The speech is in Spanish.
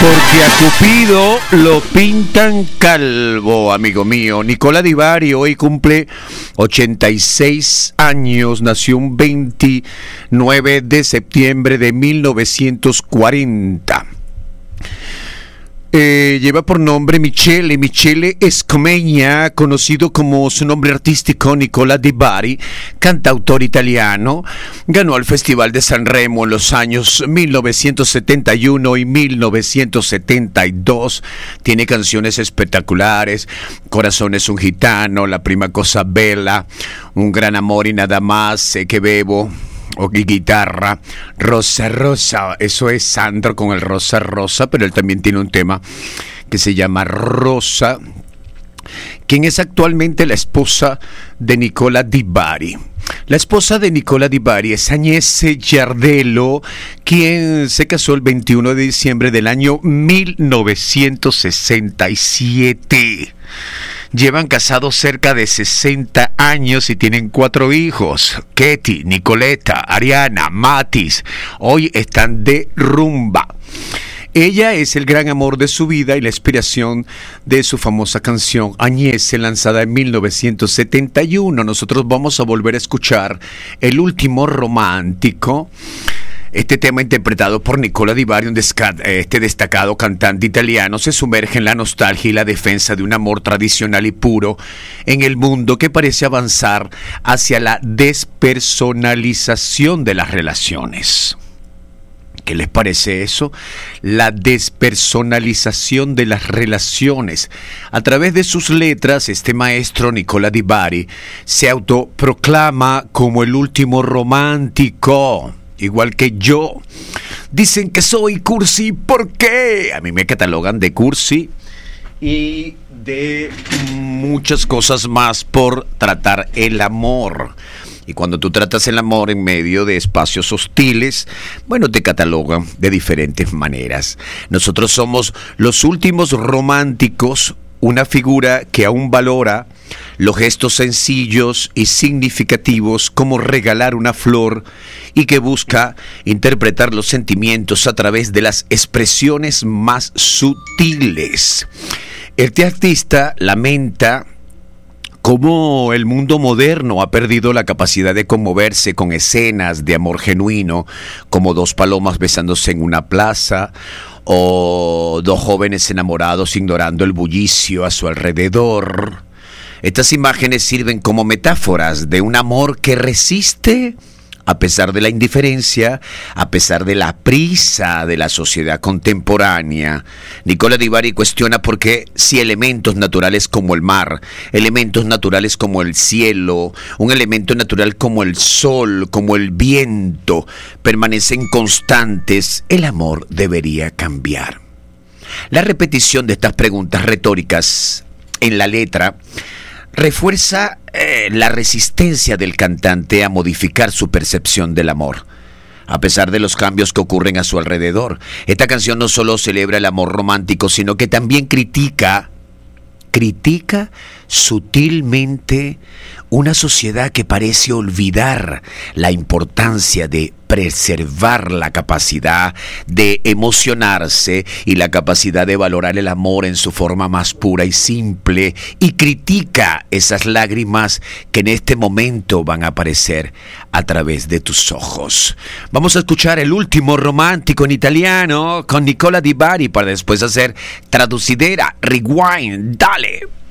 Porque a Cupido lo pintan calvo, amigo mío. Nicola Di Bari hoy cumple 86 años. Nació un 29 de septiembre de 1940. Lleva por nombre Michele Escomeña, conocido como su nombre artístico Nicola Di Bari, cantautor italiano. Ganó el Festival de Sanremo en los años 1971 y 1972. Tiene canciones espectaculares: Corazón es un gitano, La prima cosa bella, Un gran amor y nada más, Sé que bebo, o guitarra, Rosa Rosa. Eso es Sandro con el Rosa Rosa, pero él también tiene un tema que se llama Rosa, quien es actualmente la esposa de Nicola Di Bari. La esposa de Nicola Di Bari es Agnese Giardello, quien se casó el 21 de diciembre del año 1967. Llevan casados cerca de 60 años y tienen 4 hijos: Ketty, Nicoletta, Ariana, Matis. Hoy están de rumba. Ella es el gran amor de su vida y la inspiración de su famosa canción Agnese, lanzada en 1971. Nosotros vamos a volver a escuchar El último romántico. Este tema, interpretado por Nicola Di Bari, un destacado cantante italiano, se sumerge en la nostalgia y la defensa de un amor tradicional y puro en el mundo que parece avanzar hacia la despersonalización de las relaciones. ¿Qué les parece eso? La despersonalización de las relaciones. A través de sus letras, este maestro Nicola Di Bari se autoproclama como el último romántico, igual que yo. Dicen que soy cursi, ¿por qué? A mí me catalogan de cursi y de muchas cosas más por tratar el amor. Y cuando tú tratas el amor en medio de espacios hostiles, bueno, te catalogan de diferentes maneras. Nosotros somos los últimos románticos, una figura que aún valora los gestos sencillos y significativos como regalar una flor y que busca interpretar los sentimientos a través de las expresiones más sutiles. Este artista lamenta cómo el mundo moderno ha perdido la capacidad de conmoverse con escenas de amor genuino, como dos palomas besándose en una plaza o dos jóvenes enamorados ignorando el bullicio a su alrededor. Estas imágenes sirven como metáforas de un amor que resiste a pesar de la indiferencia, a pesar de la prisa de la sociedad contemporánea. Nicola Di Bari cuestiona por qué, si elementos naturales como el mar, elementos naturales como el cielo, un elemento natural como el sol, como el viento, permanecen constantes, el amor debería cambiar. La repetición de estas preguntas retóricas en la letra refuerza la resistencia del cantante a modificar su percepción del amor, a pesar de los cambios que ocurren a su alrededor. Esta canción no solo celebra el amor romántico, sino que también critica sutilmente una sociedad que parece olvidar la importancia de preservar la capacidad de emocionarse y la capacidad de valorar el amor en su forma más pura y simple, y critica esas lágrimas que en este momento van a aparecer a través de tus ojos. Vamos a escuchar El último romántico en italiano con Nicola Di Bari para después hacer traducidera, rewind, dale.